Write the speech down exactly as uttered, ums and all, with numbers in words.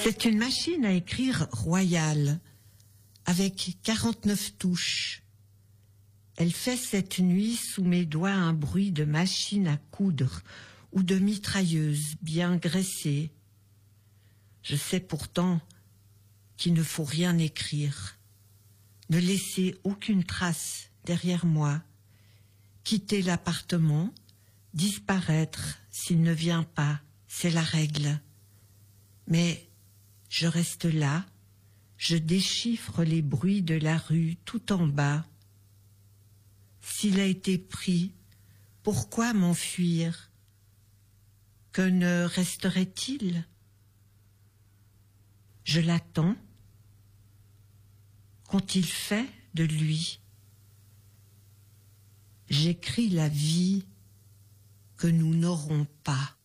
C'est une machine à écrire royale, avec quarante-neuf touches. Elle fait cette nuit sous mes doigts un bruit de machine à coudre ou de mitrailleuse bien graissée. Je sais pourtant qu'il ne faut rien écrire, ne laisser aucune trace derrière moi, quitter l'appartement, disparaître s'il ne vient pas, c'est la règle. Mais je reste là, je déchiffre les bruits de la rue tout en bas. S'il a été pris, pourquoi m'enfuir? Que ne resterait-il? Je l'attends. Qu'ont-ils fait de lui? J'écris la vie que nous n'aurons pas.